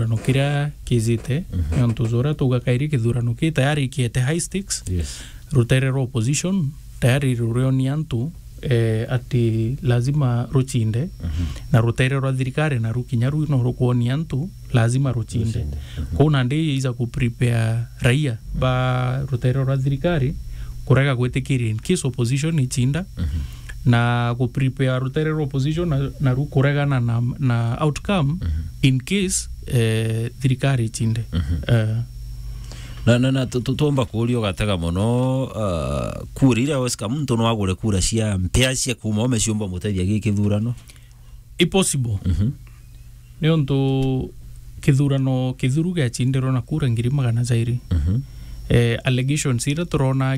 kithurano kiria kizite nontu zora tugakairi kithurano ki tayari kiete high stakes ruterero opposition tayari rurioni antu ati lazima ruchinde na ruterero thirikari na rukinyaru no rukuoni antu lazima ruchinde kuna ndi iza ku prepare raia ba ruterero thirikari kurega gwetikiri in case opposition ichinda na ku prepare ruterero opposition na rukuregana na outcome in case thirikari ichinde na tutomba kuulio gatega mono kurira weska muntu no agure kura cia mpea cia kuma omeciomba mutethia gikithurano impossible ni onto kithurano kithuru ga chindero na kura ngiri magana zairi allegations ira turona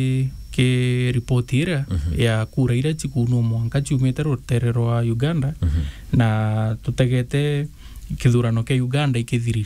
ki report ira ya kura ira chikuno mwanka chumete ruterero wa Uganda na tutegete kithurano ke Uganda ikithiri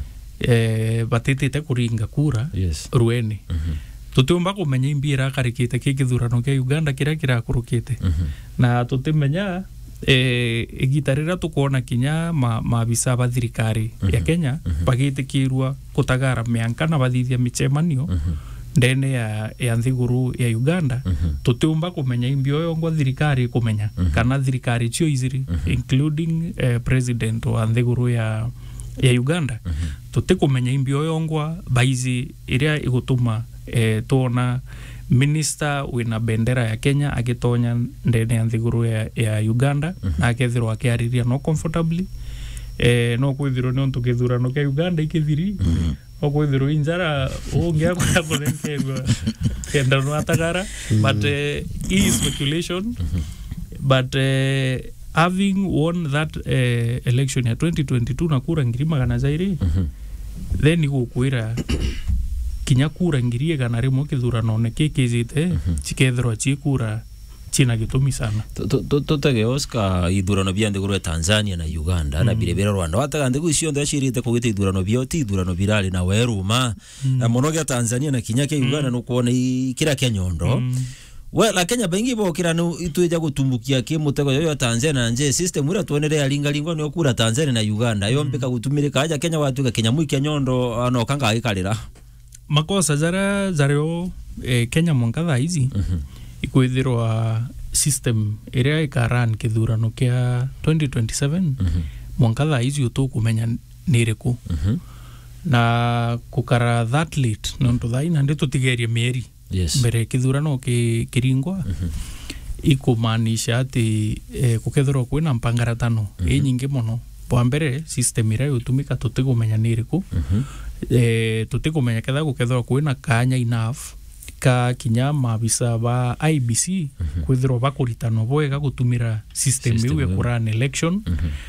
batete kuringa kura rueni tutumba kumenya imbira karikite kithurano ke Uganda kira kurukite na tutimenya igitarira tukona kinya mabisa ba thirikari ya Kenya bagite kirwa kutagara mianka na bathithia michemanio ndene ya nthiguru ya Uganda tutumba kumenya imbio yongwa thirikari kumenya kana thirikari cio iziri including president wa nthiguru ya Uganda tutikumenya imbio yongwa baizi iria igutuma tuona minister wina bendera ya Kenya agitonya ndene ya nthiguru ya Uganda na akethirwa akiariria no comfortably no kwithirwo ni ontu kithurano ke Uganda ikithiri no kwithirwo injara ungia kwa kurenkegwa kenda no atagara but is speculation but having won that election ya 2022 na kura ngiri magana zairi then igukwira kinya kura ngiri gana rimo kithurano ne kizite chikethirwa chikura china gitumi sana tutege Oscar ithurano bia ndiguru Tanzania na Uganda na birebera Rwanda wataga ndigu icio ndashirite kugita ithurano bio ti ithurano birali na weruma na monoga Tanzania na kinya ke Uganda no kuona kira Kenyondo la Kenya bengi bokira no itweja gutumbukia ke mutego yo Tanzania nje system ura tuonere ya lingalingwa no kura Tanzania na Uganda yombeka gutumirika aja Kenya watu Kenya mu Kenyondo no kanga agikarira makosa zareo Kenya mwankatha hizi ikwithirwa system area ikaran kithurano kia 2027 mwankatha hizi utukumenya niriku na kukara that late nonto thaina ndi tutigerie mieri mbere kithurano kiringwa ikumanisha ati kukethirwa kwina mpangaratano nyingi muno kwa mbere system ira utumika tutigumenya niriku tutigumenya ketha gukethirwa kwina kanya enough ka kinya mabisa ba IBC kwithirwa bakuritano bwega gutumira system iwe kuran election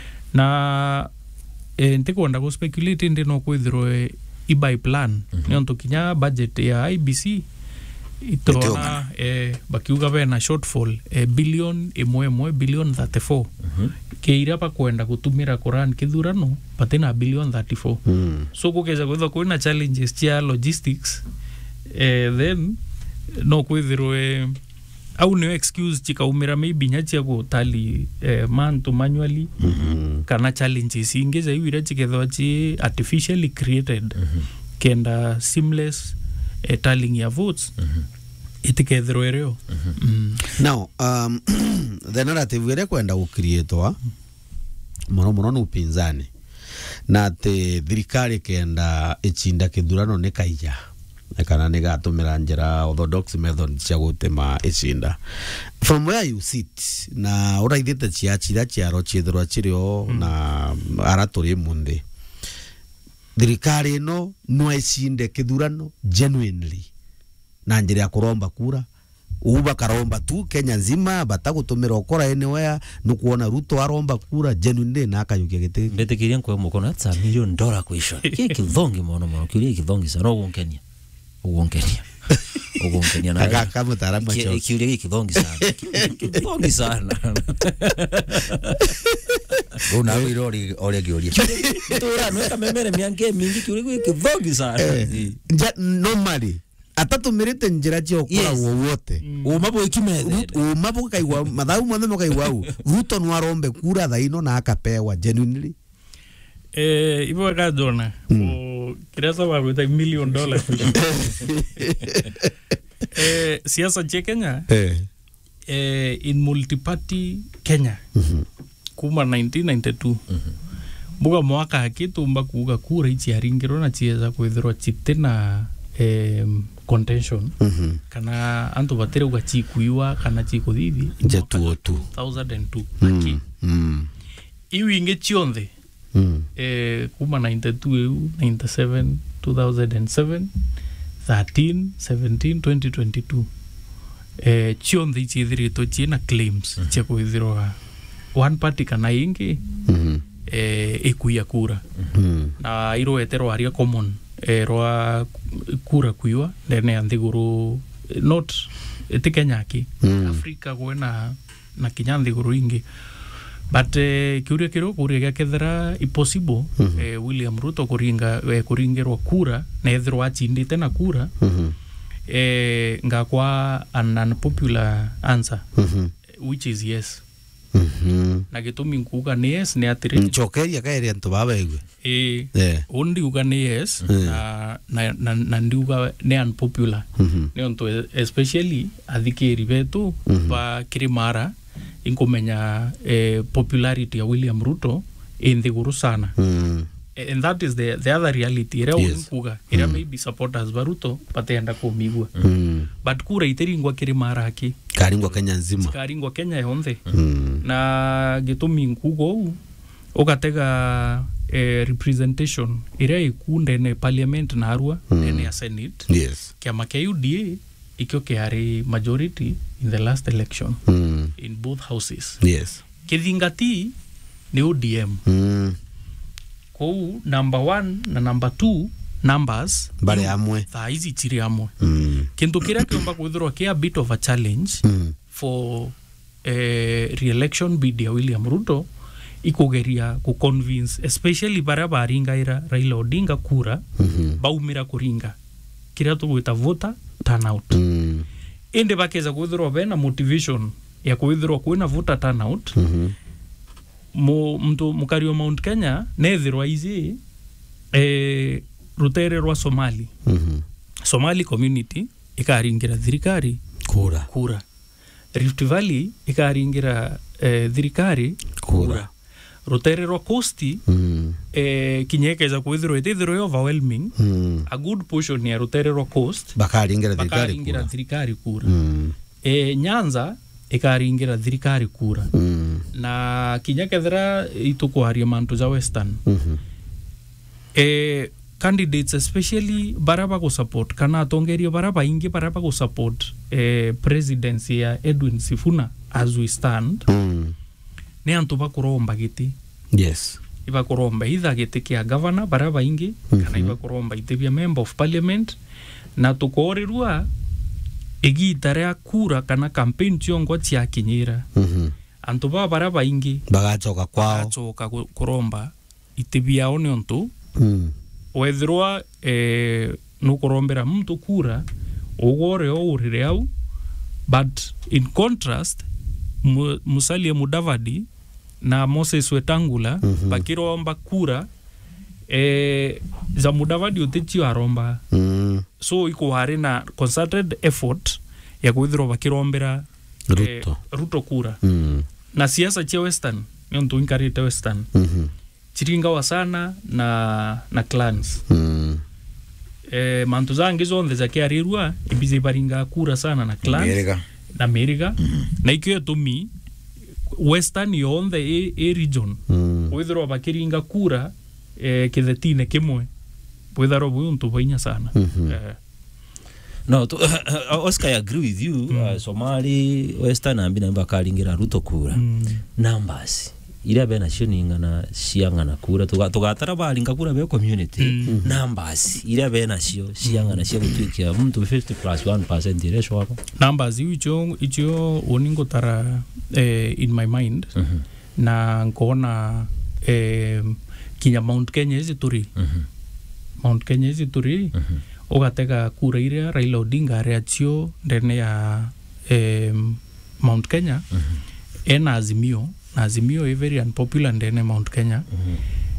na ntikwenda go speculate ndi no kwithirwa by plan nionto kinya budget ya IBC itrona bakiuga bena shortfall billion billion 34 keira pa kwenda gutumira kuran kithurano patena billion 34 so kukeza kwitha kwina challenges cia logistics then no kwithirwe au no excuse chikaumira maybe nyachi gutali man to manually kana challenges ingeza iwira chikethwa chi artificially created kenda seamless tallying ya votes itikethirwe reo now the narrative ire kwenda gukrietwa mono no upinzani na te thirikari kenda ichinda kithurano ne kaija kana nega atumira njira orthodox method cia gutema ichinda from where you sit na uraithite ciachira ciaro chithirwa chirio na araturi munde thirikari no icinde kithurano genuinely na njira ya kuromba kura uba karomba tu Kenya nzima batagutumira okora anywhere no kuona Ruto aromba kura genuinely na akayukia gite ndetekiria kwa mukona $1 million kuisha kithongi mono kiuri kithongi sana ugonkenia na kama tarama cho kiuri kithongi sana una wirori ole giuria tura no kamemere miange mingi kiuri kithongi sana normally atatumirite njira cio kora wowote umabo ikimeze umabo kaigwa mathau mothe no kaigwa Ruto no arombe kura thaino na akapewa genuinely Ipo kajona kirasa wa with $1 million. Siasa che Kenya in multi-party Kenya kuma 1992 buga mwaka akitumba kuga kura ichi aringiro na chieza kwithirwa chipte na contention kana antu batire uga chikuiwa kana chikuthidi jetu 2002 aki iwi inge chionde kuma 92 97 2007 13 17 2022 chionde ichi thirito china claims che kwithirwa one party kana ingi ikuia kura na iro etero aria common roa kura kuiwa ndene anthiguru not etikenyaki Africa gwena na kinyanthiguru ingi but kiuria kiro kuria gakethera impossible William Ruto kuringirwa kura na ethirwa achindite na kura ngakwa an unpopular answer which is yes. Na gitumi nkuga ni yes ni atire nchokeria kairi antu babaigwe undi uga ni yes na ndiuga ni unpopular ni onto especially athikiri betu ba kirimara inkomenya popularity ya William Ruto in the guru sana and that is the other reality era nkuga era maybe supporters baruto patenda kumigwa but kura iteringwa kirimara aki karingwa Kenya nzima karingwa Kenya yonthe na gitumi nkugo ugatega representation ira ikunde ne parliament na arua ne ya senate kiama kia UDA ikyo kiari majority in the last election in both houses kithingati ni ODM kou number 1 na number 2 numbers bale amwe thaizi chiri amwe kintu kiria kiomba kwithirwa kia bit of a challenge for re-election bid ya William Ruto ikugeria ku convince especially bara baringaira Raila Odinga kura baumira kuringa kiria tugwita voter turnout ende bakeza kwithirwa bena motivation ya kwithirwa kwina voter turnout mtu mukario Mount Kenya nethirwa izi rutere rwa Somali community ikaringira thirikari kura Rift Valley ikaringira thirikari kura rutere rwa Coast kinyekeza kwithirwa itithirwa overwhelming a good portion ya rutere rwa Coast bakaringira thirikari kura Nyanza ikaringira thirikari kura na kinyekethera itukwaria mantu za Western candidates especially baraba go support kana atongerio baraba ingi baraba go support presidency ya Edwin Sifuna as we stand ne antu bakuromba giti iba kuromba either giti kia governor baraba ingi kana iba kuromba itebia member of parliament na tukorirwa egitarea kura kana campaign tiongo cia kinyira antu baraba ingi bagachoka kwao kuromba itebia one ontu wethirwa nukorombera mtu kura ugore urire au but in contrast Musalia Mudavadi na Moses Wetangula bakiromba kura za Mudavadi utichi aromba so iko hari na concerted effort ya kwithirwa bakirombera Ruto kura na siasa cha Western niontu inkarite Western chiringa wasana na clans mantu zangi zonde za kiarirwa ibize baringa kura sana na clans na America na ikyo tumi Western yonde a region withirwa bakiringa kura kithetine kimwe witharo buntu bainya sana no Oscar, I agree with you Somali Western ambina bakaringira Ruto kura numbers ira bena shininga na shianga na kura tugatara balinga kura be community numbers ira bena shio shianga na shio tukia mtu 50+1% diresho hapo numbers icho oningo tara in my mind na ngona kinya Mount Kenya hizi turi Mount Kenya hizi turi ugatega kura ira Raila Odinga reachio ndene ya Mount Kenya ena Azimio is very unpopular ndene Mount Kenya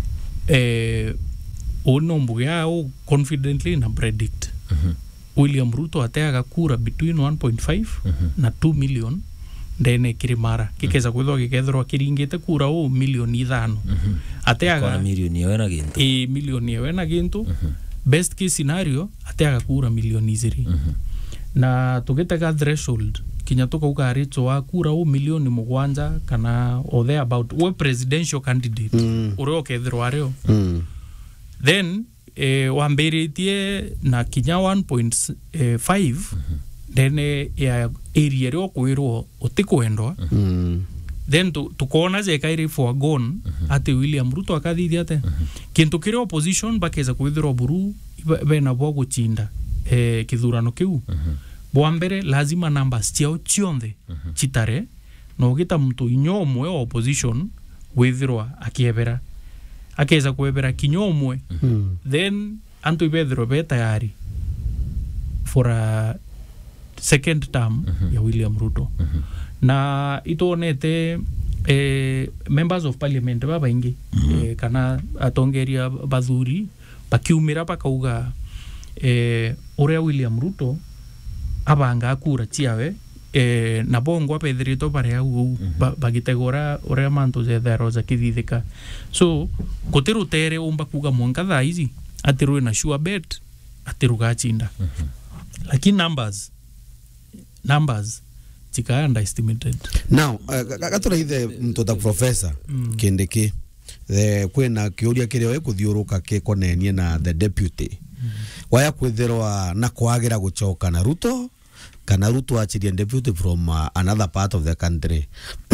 ono mbuge yao confidently na predict William Ruto ateaga kura between 1.5 na 2 million ndene kirimara kikeza kwithwa gikethirwa kiringite kura o milioni 5 ateaga milioni ewe na gintu milioni ewe na gintu best case scenario ateaga kura milioni 0 na tugitega threshold kinya tukauga aricho wa kura o milioni 7 kana or there about we presidential candidate uri okethirwa ario then wambiritie na kinya 1.5 then ya area rio kwirwo utikwendwa then tukona je kairi for gone ati William Ruto akathithia ate kintu kire opposition bakeza kwithirwa buru bena bwo guchinda kithurano kiu bwambere lazima numbers ciao cionthe citare no gita mtu inyomwe wa opposition withirwa akiebera akeza kwebera kinyomwe then antu ibethirwa be tayari for a second term ya William Ruto na itonete members of parliament baba ingi kana atongeria bathuri bakiumira bakauga uria William Ruto abanga kura ciawe na bongo apethirito bare au bagitegora uria mantu zethero za kithithika so gutirutere umba kuga mwanka thaizi atiru na sure bet atiruga chinda lakini numbers tika underestimated now gatura ithe mtoda professor Kindiki kwena kiuria kirio ekuthiuruka ke konenie na the deputy waya kwithirwa na kwagira guchoka na Ruto kana Ruto achirie deputy from another part of the country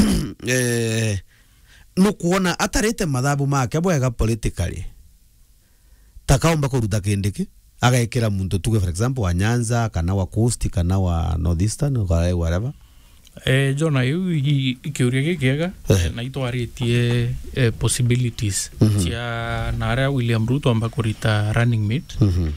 no kuona atarete mathabu make bwega politically takaomba kuruta Kindiki agaikira muntu tuge for example wa Nyanza kana wa Coast kana wa Northeastern or whatever Jona yu ikiuria gikiega na itwaritie possibilities cia nara William Ruto amba kurita running mate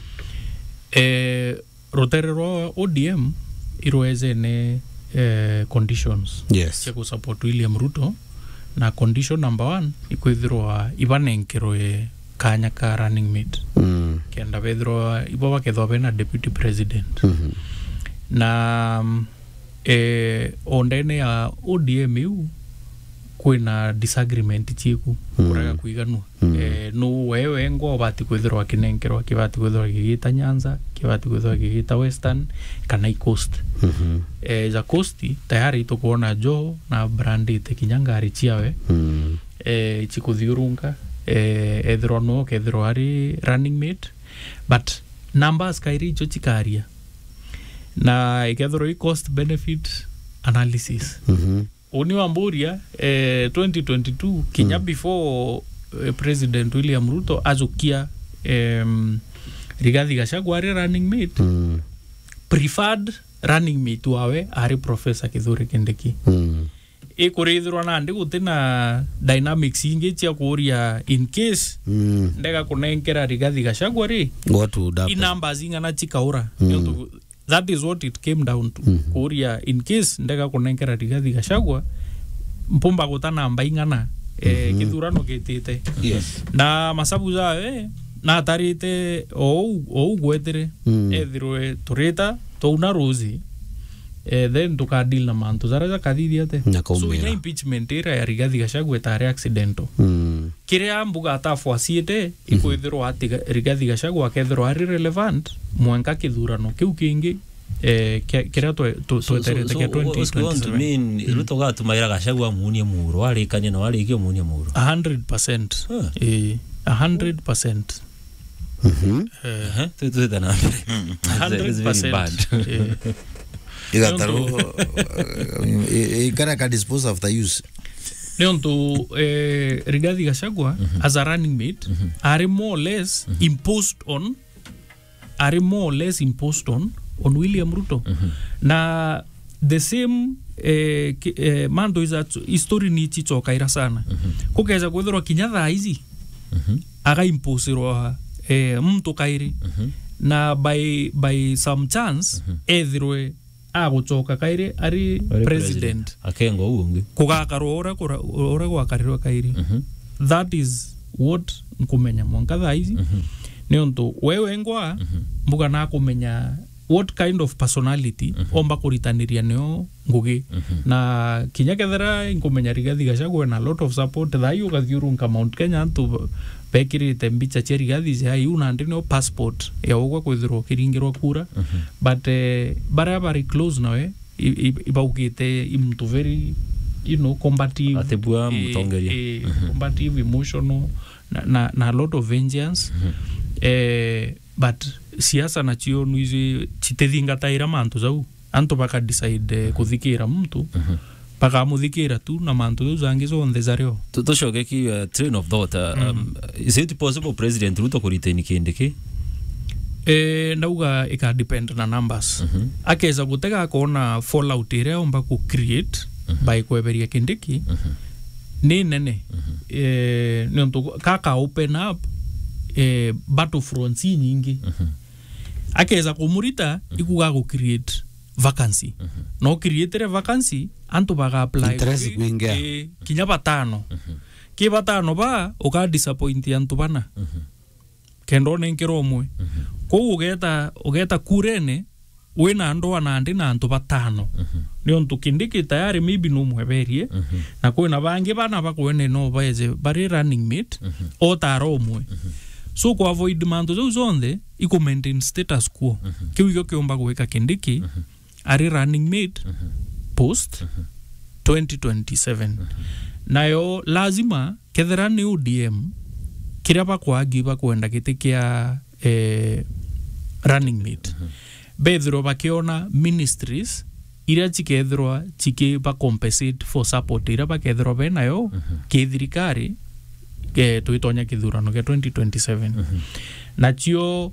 roterero ODM irweze ne conditions cia ku support William Ruto na condition number 1 ikwithirwa ibanenkero kanya ka running mate kenda vedro iboba kedhobe na deputy president na ondene ya ODM yu kwina disagreement chiku kuraga kuiganwa no wewe ngo bati kwithirwa kinenkerwa kibati kwithirwa gigita Nyanza kibati kwithirwa gigita Western kana Coast za Coast tayari tukuona jo na brandite kinyangari chiawe chikuthiurunga ethirwa no kethirwa ari running mate but numbers kairi cho chikaria na ikethirwa cost benefit analysis oni wamburia 2022 kinya before president William Ruto azukia Rigathi Gachagua ari running mate preferred running mate wawe ari professor Kithure Kindiki kurithirwa na ndi gutina dynamics ingi cia kuria in case ndega kunenkera Rigathi Gachagua ri numbers ingana chikaura that is what it came down to kuria in case ndega kunenkera Rigathi Gachagua mpumba gutana namba ingana kithurano kitite na masabu zawe na tarite o gwetire ethirwe turita tuna rozi then tuka deal na mantu zaraza kadithiate so ina impeachment era ya Rigathi Gachagua tare accidental kiria mbuga atafuasiete ikwithirwa ati Rigathi Gachagua kethirwa ari relevant mwanka kithurano kiu kingi kiria tweterete ke 2027 mean Ruto gatumaira Gachagua munie muro arikania na arikio munie muro 100% 100% tuta na 100% igataru ikara dispose of the use leonto Rigathi Gachagua as a running mate are more or less imposed on William Ruto na the same mando is that history ni chichoka ira sana kukeza kwethirwa kinyatha hizi aga imposerwa mtu kairi na by some chance ethirwe aguchoka kairi ari president akengo ungi kugakarwa ora gwakarirwa kairi that is what nkumenya mwanka thaizi nionto wewe ngwa mbuga na kumenya what kind of personality omba kuritaniria neo ngugi na kinya kethera nkumenya Rigathi Gachagua na lot of support thayo gathiurunka Mount Kenya to bekirite mbicha cia Rigathi cia yuna ndino passport ya ugwa kwithirwo kiringirwa kura but very close nawe ibaugite imtu very combative atebua mutongeria combative emotional na a lot of vengeance but siasa na chio nuizi chitethingataira mantu zau anto baka decide kuthikira mtu baka muthikira tu na mantu zangi zonde zario tucoke ki train of thought is it possible President Ruto kuretain Kindiki ndauga ika depend na numbers akeza gutega kona fallout ire omba ku create by kweberia Kindiki ni nene nionto kaka open up battlefronts nyingi akeza kumurita ikuga ku create vacancy no create vacancy anto baga apply kinya batano ki batano ba uka disappoint anto bana kendo nenkero mwe ko ugeta kurene wena ndo anandi na anto batano nionto Kindiki tayari maybe no mweberie na kwena bangi bana bakwene no baeze bari running mate o taro mwe so ko avoid manto zo zonde iko maintain status quo kiwigo kiomba kuweka Kindiki ari running mate post 2027 nayo lazima kethera ni UDM kira bakwagiba kwenda gitikia running mate bethro bakiona ministries ira chikethro chikiba compensate for support ira bakethro benayo kithirikari tuitonya kithurano ke 2027 nachio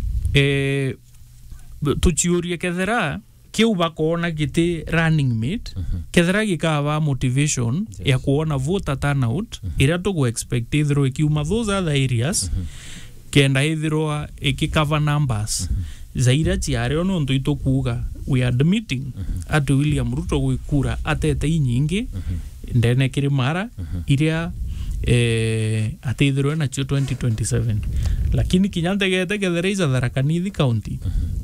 tuchiurie kethera kiu bakona giti running mate kethera gikaba motivation ya kuona voter turnout ira to expect ithro ikiuma those other areas kenda ithro ikikava numbers zaira chiare ono ndo itokuga we are admitting at William Ruto gwikura atete nyingi ndene kirimara iria atithirwe na 2027 lakini kinyante gete kethera iza Tharaka Nithi county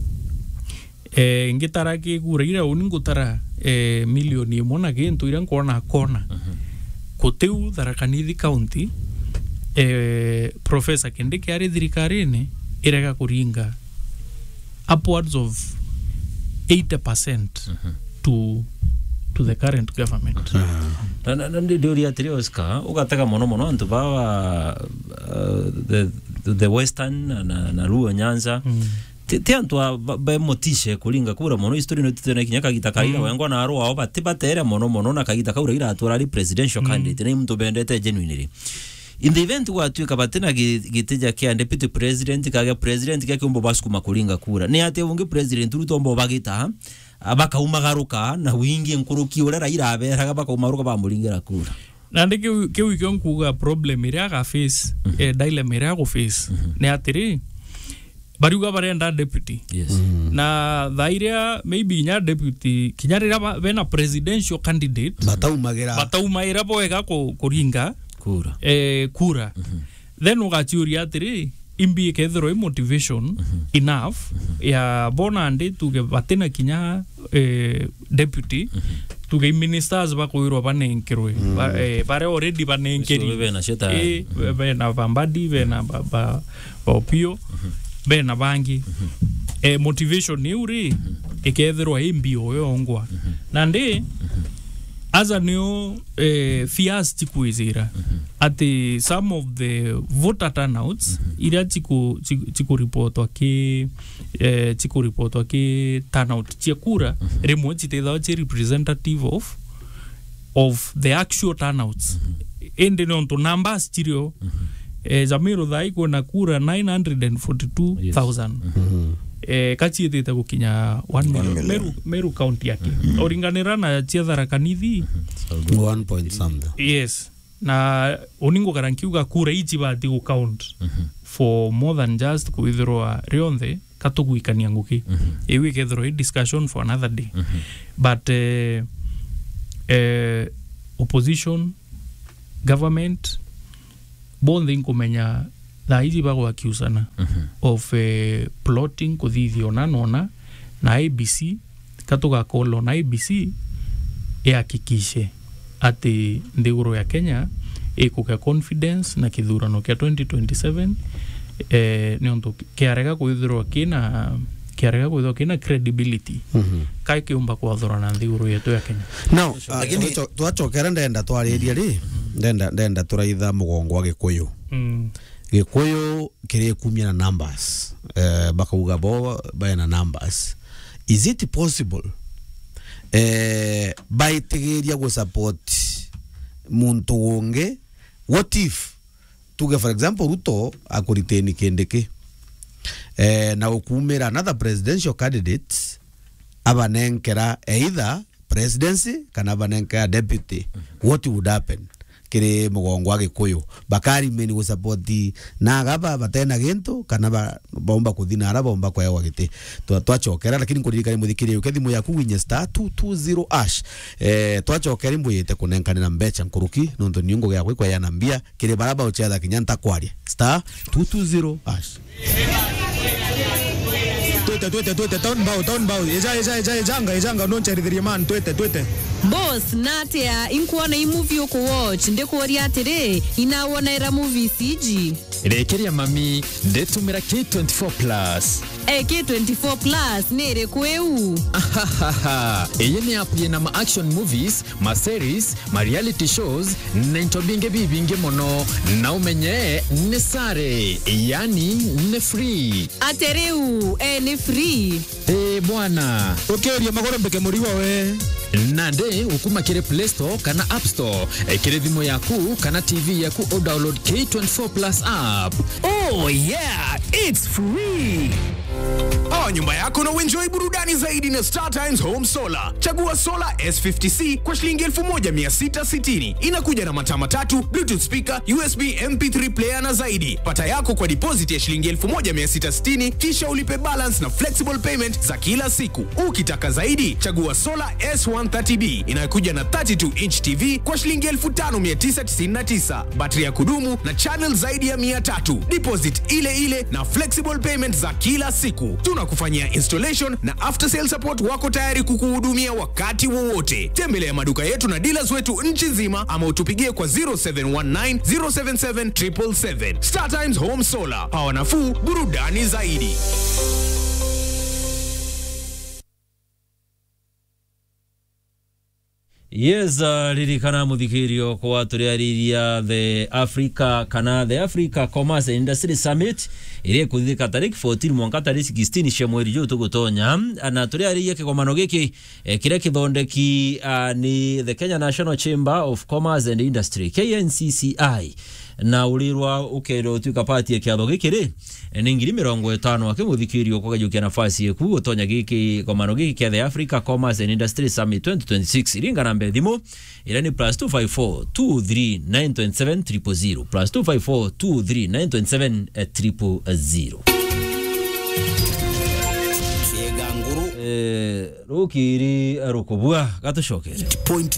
ngitara kigura ira uningutara milioni imona gintu ira nkona kona kuteu Tharaka Nithi county Professor Kindiki ari thirikarini irega kuringa upwards of 80% to the current government na ndio ria Oscar ugataka mono antu bawa the western na Luo Nyanza te antu ba motishe kulinga kura mono history no tutene kinyaka gitakarira wengo na aro aba tibatere mono na kagita kaura ira atura ali presidential candidate ni mtu bendete genuinely in the event watu kabatena giteja kia deputy president kaga president kia kumbo basukuma kulinga kura ni ate unge president Ruto mbo bagita abaka umagaruka na wingi nkuruki ura ira abera abaka umaruka bamulingira kura na ndike kiwikyo nkuga problem ira ga face dilemma ira go face ni atiri bariuga barenda deputy na thairia maybe nya deputy kinyarira bena presidential candidate bataumagira boega kuringa kura kura then ugachiuria atiri imbi kethro motivation enough ya bona ndi tuge batena kinya deputy tuge ministers bakoirwa banenkirwe bare already banenkeri bena Bambadi bena Opio bena bangi motivation ni uri ikethro imbi oyongwa na ndi as new fears chikuizira ati some of the voter turnouts ira chiku report ki turnout chekura remo chitedha chi representative of the actual turnouts ende non to numbers chirio Zamiro dhai kuna kura 942,000 kachietete gukinya 1 million Meru county yake oringanira na chia Tharaka Nithi 1 point something yes na oningo karankiuga kura ichi bati go count for more than just kuithirwa rionthe katuguikania nguki ewe kethro discussion for another day but opposition government bonthe nkumenya thaa ici bagwakiusana of plotting kuthithio nona na ABC katugakolwo na ABC ihakikishe ati nthiguru ya Kenya ikuga confidence na kithurano kia 2027 nionto kiarega kwithirwo kina credibility kai kiumba kwathorana nthiguru yetu ya Kenya. Now twachokera ndenda twariria ri ndenda turaitha mugongo wa Gikuyu. Gikuyu kiri kumia na numbers bakauga bo by na numbers. Is it possible by tegeria go support muntu wonge? What if tuge for example Ruto akuriteni Kindiki na ukumira another presidential candidate abanenkera either presidency kana abanenkera deputy, what would happen? Kire mugongo wa Gikuyu bakari meni go support na gaba batena gento kana bomba kuthina ara bomba kwa yawa gite twachokera lakini kuririkana muthikire ukethimu yaku winye *220# twachokera imbuyite kunenkanira mbecha nkuruki nonto nyungo gya kwa yana mbia kire baraba uchetha kinyanta kwaria *220#. Twete town bow ejanga noncherithirie man twete boss natia inkuona movie uko watch ndekuoria atiri inawona era movie CG rekeria mami ndetumira K24+. K24+ nere kweu Eye ni app yena ma action movies, ma series, ma reality shows na intobinge bibinge mono na umenye ne sare yani ne free atereu ni free bwana okeria magoro mbeke muriwa we nande ukuma kire Play Store kana App Store kire thimo yaku kana TV yaku o download K24+ app. Oh yeah, it's free. Nyumba yako na enjoy burudani zaidi na Star Times Home Solar. Chagua Solar S50C kwa shilingi 1660. Inakuja na mataa matatu, Bluetooth speaker, USB MP3 player na zaidi. Pata yako kwa deposit ya shilingi 1660 kisha ulipe balance na flexible payment za kila siku. Ukitaka zaidi, chagua Solar S130B inayokuja na 32-inch TV kwa shilingi 5999. Battery ya kudumu na channel zaidi ya 300. Deposit ile na flexible payment za kila siku. Tunakufanyia installation na after sale support wako tayari kukuhudumia wakati wowote. Tembelea maduka yetu na dealers wetu nchi nzima ama utupigie kwa 0719 077 777. Star Times Home Solar. Power nafuu, burudani zaidi. Yes, ririkana muthikirio kwa turiariria the Africa Commerce Industry Summit ire kuthika tariki 14 mwanka tariki 16 cia mweri juu tugutonya na turiariria kikomano giki kire kithondeki ni the Kenya National Chamber of Commerce and Industry KNCCI na ulirwa ukero tuka party ya kiatho gikiri ni 50 akimuthikirio kwa gajukia nafasi yeku gutonya giki komano giki kia the Africa Commerce and Industry Summit 2026 iringa na mbethimo ira ni +254 23927 000 +254 23927 000. Rukiri rukubua gatushokere